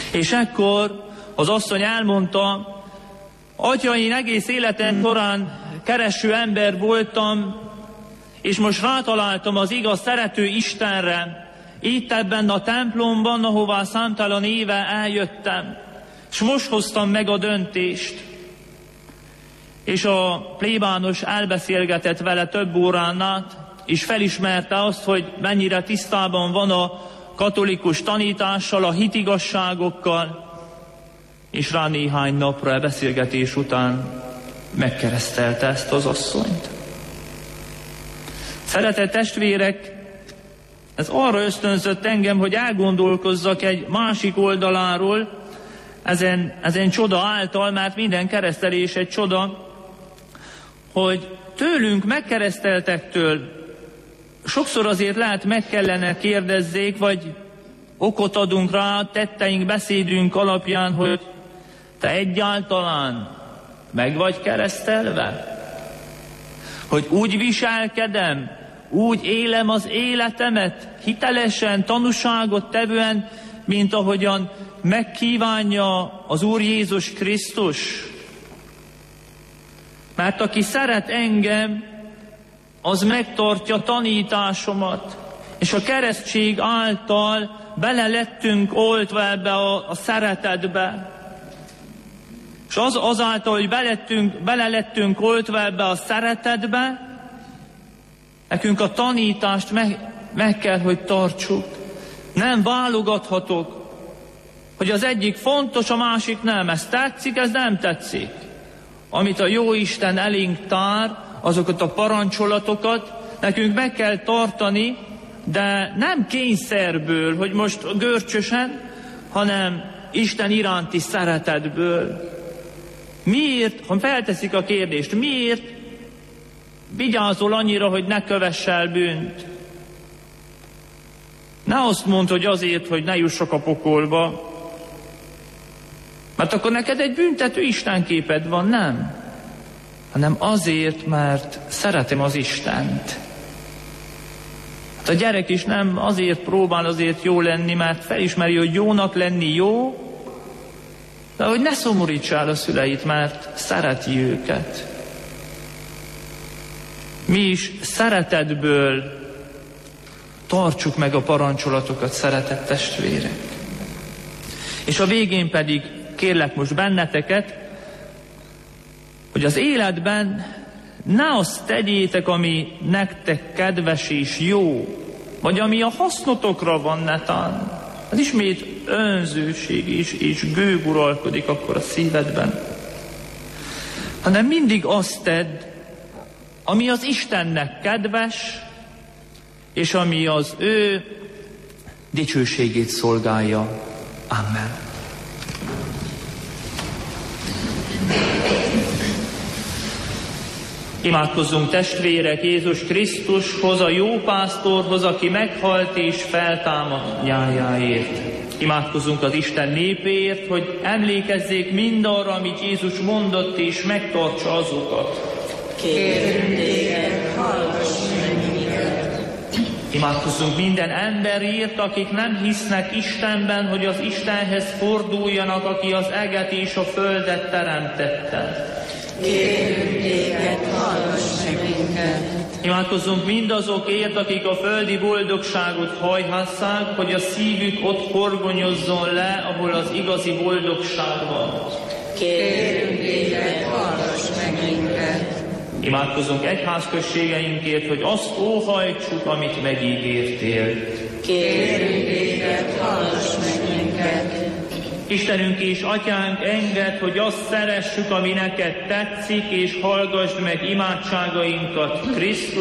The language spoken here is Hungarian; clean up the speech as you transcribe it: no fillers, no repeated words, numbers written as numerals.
És ekkor az asszony elmondta, atya, én egész életem során kereső ember voltam, és most rátaláltam az igaz, szerető Istenre, itt ebben a templomban, ahová számtalan éve eljöttem, és most hoztam meg a döntést. És a plébános elbeszélgetett vele több órán át, és felismerte azt, hogy mennyire tisztában van a katolikus tanítással, a hitigasságokkal, és rá néhány napra a beszélgetés után megkeresztelte ezt az asszonyt. Szeretett testvérek, ez arra ösztönzött engem, hogy elgondolkozzak egy másik oldaláról, ezen csoda által, mert minden keresztelés egy csoda, hogy tőlünk megkereszteltektől sokszor azért lehet meg kellene kérdezzék, vagy okot adunk rá tetteink, beszédünk alapján, hogy te egyáltalán meg vagy keresztelve? Hogy úgy viselkedem, úgy élem az életemet, hitelesen, tanúságot tevően, mint ahogyan megkívánja az Úr Jézus Krisztus. Mert aki szeret engem, az megtartja tanításomat, és a keresztség által bele lettünk oltva ebbe a szeretetbe. És azáltal, hogy bele lettünk oltva ebbe a szeretetbe, nekünk a tanítást meg kell, hogy tartsuk. Nem válogathatok, hogy az egyik fontos, a másik nem. Ez tetszik, ez nem tetszik. Amit a Jóisten elénk tár, azokat a parancsolatokat nekünk meg kell tartani, de nem kényszerből, hogy most görcsösen, hanem Isten iránti szeretetből. Miért, ha felteszik a kérdést, miért vigyázol annyira, hogy ne kövess el bűnt? Ne azt mondd, hogy azért, hogy ne jussak a pokolba, mert akkor neked egy büntető istenképed van, nem? Hanem azért, mert szeretem az Istent. Hát a gyerek is nem azért próbál azért jó lenni, mert felismeri, hogy jónak lenni jó, de hogy ne szomoríts el a szüleit, mert szereti őket. Mi is szeretetből tartsuk meg a parancsolatokat, szeretett testvérek. És a végén pedig kérlek most benneteket, hogy az életben ne azt tegyétek, ami nektek kedves és jó, vagy ami a hasznotokra van netán. Az ismét önzőség és gőg uralkodik akkor a szívedben. Hanem mindig azt tedd, ami az Istennek kedves, és ami az ő dicsőségét szolgálja. Amen. Imádkozzunk testvérek Jézus Krisztushoz, a jó pásztorhoz, aki meghalt és feltámadt nyájáért. Imádkozzunk az Isten népéért, hogy emlékezzék mindarra, amit Jézus mondott, és megtartsa azokat. Kérünk téged, hallgass meg minket. Imádkozzunk minden emberért, akik nem hisznek Istenben, hogy az Istenhez forduljanak, aki az eget és a földet teremtette. Kérünk téged, hallgass meg minket. Imádkozzunk mindazokért, akik a földi boldogságot hajhasszák, hogy a szívük ott horgonyozzon le, ahol az igazi boldogság van. Kérünk téged, hallgass meg minket. Imádkozunk egyházközségeinkért, hogy azt óhajtsuk, amit megígértél. Kérünk téged, hallgass meg minket. Istenünk és Atyánk, engedd, hogy azt szeressük, ami neked tetszik, és hallgassd meg imádságainkat Krisztus